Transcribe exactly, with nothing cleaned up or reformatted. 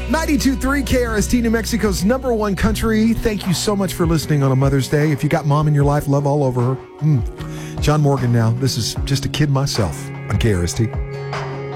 ninety-two point three K R S T, New Mexico's number one country. Thank you so much for listening on a Mother's Day. If you got mom in your life, love all over her. Mm. John Morgan now. This is Just a Kid Myself on K R S T.